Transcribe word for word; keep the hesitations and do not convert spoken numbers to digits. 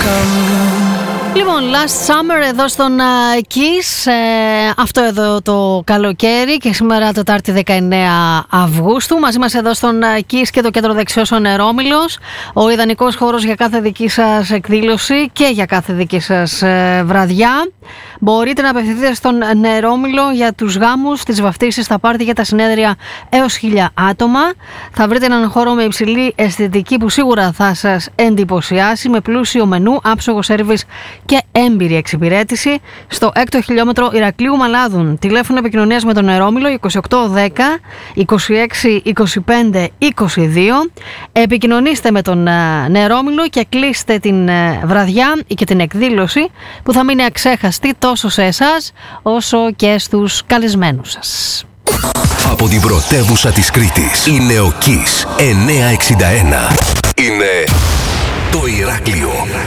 Λοιπόν, Last Summer εδώ στον uh, Kiss, ε, αυτό εδώ το καλοκαίρι και σήμερα Τετάρτη δεκαεννέα Αυγούστου. Μαζί μας εδώ στον uh, Kiss και το κέντρο δεξιώσεων Νερόμυλος, ο ιδανικός χώρος για κάθε δική σας εκδήλωση και για κάθε δική σας ε, βραδιά. Μπορείτε να απευθυνθείτε στον Νερόμυλο για τους γάμους, τις βαφτίσεις, τα πάρτι και τα συνέδρια έως χίλια άτομα. Θα βρείτε έναν χώρο με υψηλή αισθητική που σίγουρα θα σας εντυπωσιάσει, με πλούσιο μενού, άψογο σέρβις και έμπειρη εξυπηρέτηση στο έκτο χιλιόμετρο Ηρακλείου Μαλάδων. Τηλέφωνο επικοινωνίας με τον Νερόμυλο είκοσι οκτώ δέκα είκοσι έξι είκοσι πέντε είκοσι δύο. Επικοινωνήστε με τον Νερόμυλο και κλείστε την βραδιά και την εκδήλωση που θα μείνει αξέχαστη τόσο σε εσάς όσο και στους καλεσμένους σας. Από την πρωτεύουσα της Κρήτης είναι ο Kiss εννιακόσια εξήντα ένα. Είναι το Ηράκλειο.